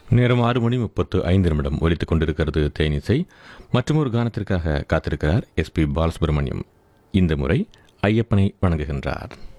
நேரம் 6:35 ஒலித்துக் கொண்டிருக்கிறது தேனிசை. மற்றொரு கானத்திற்காக காத்திருக்கிறார் SP பாலசுப்ரமணியம். இந்த முறை ஐயப்பனை வணங்குகின்றார்.